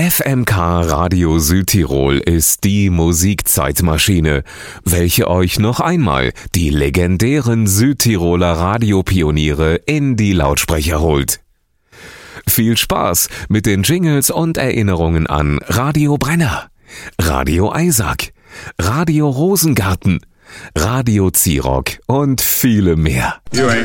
FMK Radio Südtirol ist die Musikzeitmaschine, welche euch noch einmal die legendären Südtiroler Radiopioniere in die Lautsprecher holt. Viel Spaß mit den Jingles und Erinnerungen an Radio Brenner, Radio Eisack, Radio Rosengarten, Radio Zirock und viele mehr. You ain't